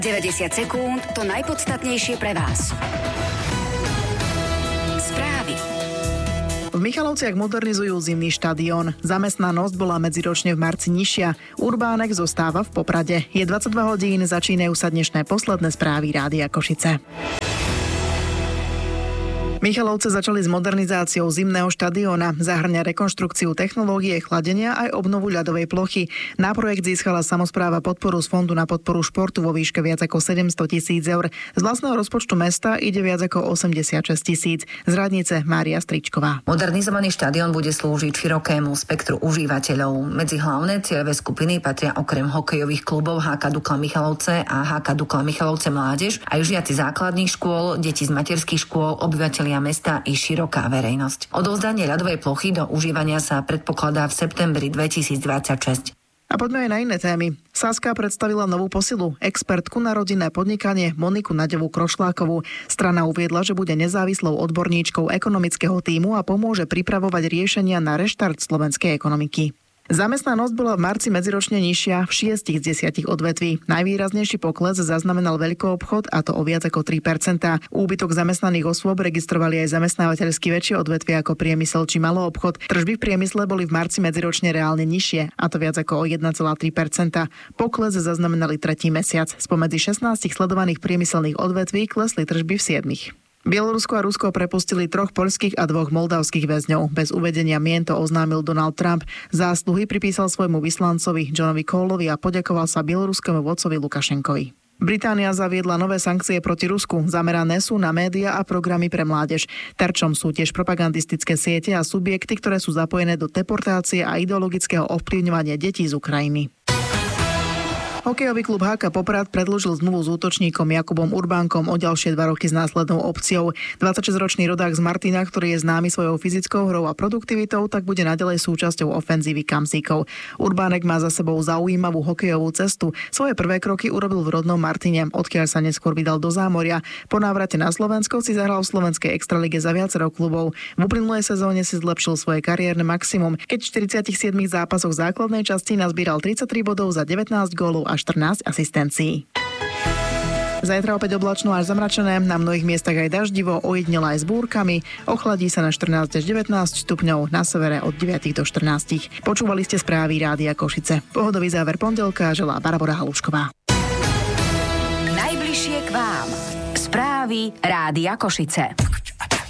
90 sekúnd, to najpodstatnejšie pre vás. Správy. V Michalovciach modernizujú zimný štadión. Zamestnanosť bola medziročne v marci nižšia. Urbánek zostáva v Poprade. Je 22 hodín, začínajú sa dnešné posledné správy Rádia Košice. Michalovce začali s modernizáciou zimného štadióna. Zahŕňa rekonštrukciu technológie chladenia aj obnovu ľadovej plochy. Na projekt získala samospráva podporu z Fondu na podporu športu vo výške viac ako 700 000 eur. Z vlastného rozpočtu mesta ide viac ako 86 000. Z radnice Mária Stričková. Modernizovaný štadión bude slúžiť širokému spektru užívateľov. Medzi hlavné cieľové skupiny patria okrem hokejových klubov HK Dukla Michalovce a HK Dukla Michalovce Mládež aj žiaci základných škôl, deti z materských škôl, obyvateľia mesta i široká verejnosť. Odovzdanie ľadovej plochy do užívania sa predpokladá v septembri 2026. A poďme aj na iné témy. Saska predstavila novú posilu, expertku na rodinné podnikanie Moniku Naďovú Krošlákovú. Strana uviedla, že bude nezávislou odborníčkou ekonomického tímu a pomôže pripravovať riešenia na reštart slovenskej ekonomiky. Zamestnanosť bola v marci medziročne nižšia v 6 z 10 odvetví. Najvýraznejší pokles zaznamenal veľkoobchod, a to o viac ako 3%. Úbytok zamestnaných osôb registrovali aj zamestnávateľsky väčšie odvetvia ako priemysel či maloobchod. Tržby v priemysle boli v marci medziročne reálne nižšie, a to viac ako o 1,3%. Pokles zaznamenali tretí mesiac. Spomedzi 16 sledovaných priemyselných odvetví klesli tržby v 7. Bielorusko a Rusko prepustili 3 poľských a 2 moldavských väzňov. Bez uvedenia mien to oznámil Donald Trump. Zásluhy pripísal svojmu vyslancovi Johnovi Kohlovi a poďakoval sa bieloruskému vodcovi Lukašenkovi. Británia zaviedla nové sankcie proti Rusku. Zamerané sú na médiá a programy pre mládež. Terčom sú tiež propagandistické siete a subjekty, ktoré sú zapojené do deportácie a ideologického ovplyvňovania detí z Ukrajiny. Hokejový klub HK Poprad predĺžil zmluvu s útočníkom Jakubom Urbánkom o ďalšie 2 roky s následnou opciou. 26-ročný rodák z Martina, ktorý je známy svojou fyzickou hrou a produktivitou, tak bude naďalej súčasťou ofenzívy Kamzíkov. Urbánek má za sebou zaujímavú hokejovú cestu. Svoje prvé kroky urobil v rodnom Martine, odkiaľ sa neskôr vydal do Zámoria. Po návrate na Slovensko si zahral v slovenskej extralige za viacero klubov. V uplynulej sezóne si zlepšil svoje kariérne maximum, keď v 47 zápasoch základnej časti nazbieral 33 bodov za 19 gólov a 14 asistencií. Zajtra opäť oblačno až zamračené, na mnohých miestach aj daždivo, ojedinele aj s búrkami. Ochladí sa na 14 až 19 stupňov, na severe od 9 do 14. Počúvali ste správy Rádia Košice. Pohodový záver pondelka želá Barbora Halušková. Najbližšie k vám. Správy Rádia Košice.